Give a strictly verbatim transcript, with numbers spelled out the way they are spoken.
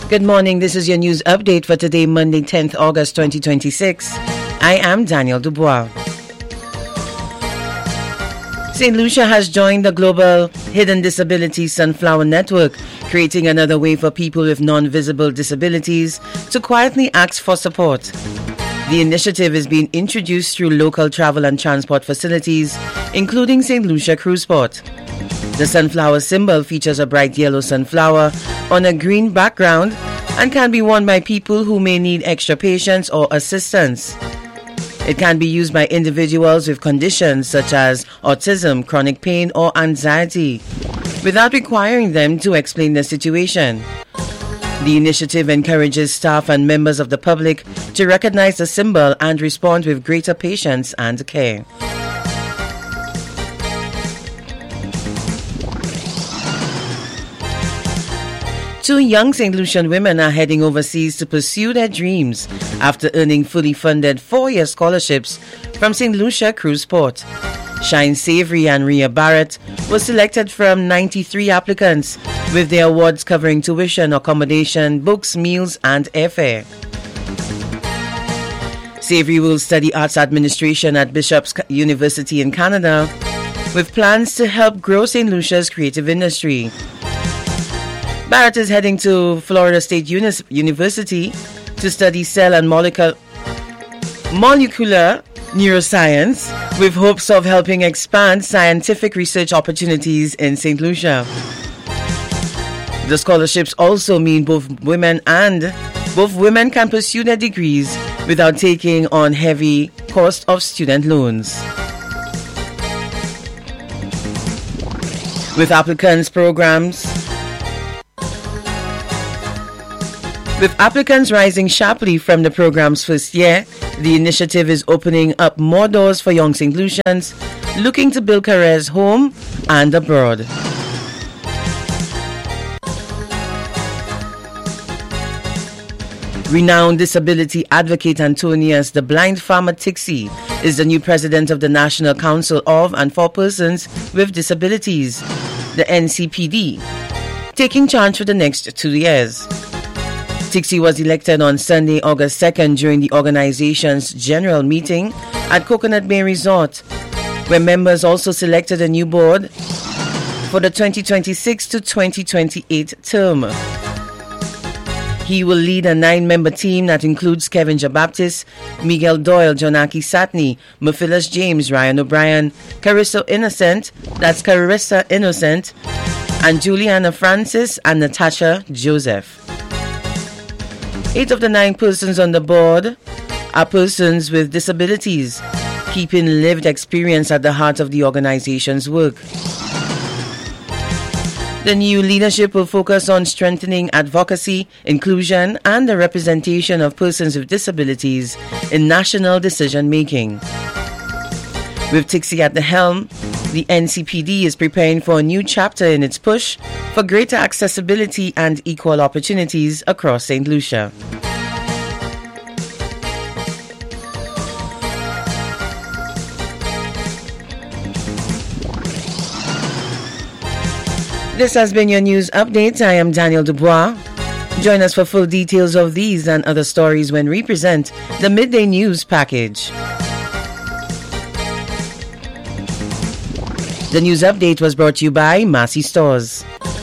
Good morning. This is your news update for today, Monday, tenth August twenty twenty-six. I am Daniel Dubois. Saint Lucia has joined the global Hidden Disabilities Sunflower Network, creating another way for people with non-visible disabilities to quietly ask for support. The initiative is being introduced through local travel and transport facilities, including Saint Lucia Cruiseport. The sunflower symbol features a bright yellow sunflower on a green background and can be worn by people who may need extra patience or assistance. It can be used by individuals with conditions such as autism, chronic pain, or anxiety, without requiring them to explain their situation. The initiative encourages staff and members of the public to recognize the symbol and respond with greater patience and care. Two young Saint Lucian women are heading overseas to pursue their dreams after earning fully funded four-year scholarships from Saint Lucia Cruiseport. Shine Savory and Ria Barrett were selected from ninety-three applicants, with their awards covering tuition, accommodation, books, meals, and airfare. Savory will study arts administration at Bishop's University in Canada, with plans to help grow Saint Lucia's creative industry. Barrett is heading to Florida State Unis- University to study cell and molecular, molecular neuroscience, with hopes of helping expand scientific research opportunities in Saint Lucia. The scholarships also mean both women and both women can pursue their degrees without taking on heavy cost of student loans. With applicants programs With applicants rising sharply from the program's first year, the initiative is opening up more doors for young Saint Lucians looking to build careers home and abroad. Renowned disability advocate Antonius the Blind Farmer Tixie is the new president of the National Council of and for Persons with Disabilities, the N C P D, taking charge for the next two years. Tixie was elected on Sunday, August second, during the organization's general meeting at Coconut Bay Resort, where members also selected a new board for the twenty twenty-six to twenty twenty-eight term. He will lead a nine-member team that includes Kevin Jabaptist, Miguel Doyle, Jonaki Satney, Maphilus James, Ryan O'Brien, Carissa Innocent, that's Carissa Innocent, and Juliana Francis and Natasha Joseph. Eight of the nine persons on the board are persons with disabilities, keeping lived experience at the heart of the organization's work. The new leadership will focus on strengthening advocacy, inclusion, and the representation of persons with disabilities in national decision-making. With Tixie at the helm, the N C P D is preparing for a new chapter in its push for greater accessibility and equal opportunities across Saint Lucia. This has been your news update. I am Daniel Dubois. Join us for full details of these and other stories when we present the Midday News Package. The news update was brought to you by Massey Stores.